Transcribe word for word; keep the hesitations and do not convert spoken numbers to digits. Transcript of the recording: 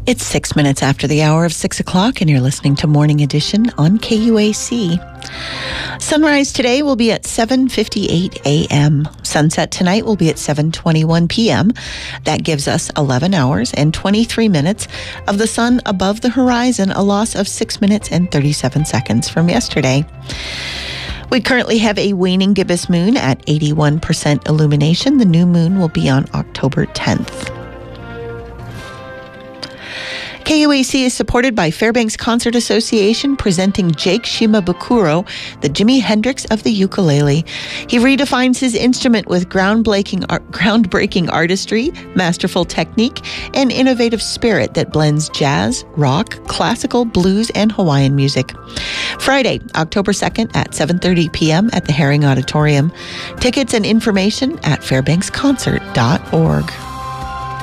It's six minutes after the hour of six o'clock, and you're listening to Morning Edition on K U A C. Sunrise today will be at seven fifty-eight a.m. Sunset tonight will be at seven twenty-one p.m. That gives us eleven hours and twenty-three minutes of the sun above the horizon, a loss of six minutes and thirty-seven seconds from yesterday. We currently have a waning gibbous moon at eighty-one percent illumination. The new moon will be on October tenth. K U A C is supported by Fairbanks Concert Association, presenting Jake Shimabukuro, the Jimi Hendrix of the ukulele. He redefines his instrument with groundbreaking, groundbreaking artistry, masterful technique, and innovative spirit that blends jazz, rock, classical, blues, and Hawaiian music. Friday, October second at seven thirty p.m. at the Herring Auditorium. Tickets and information at fairbanks concert dot org.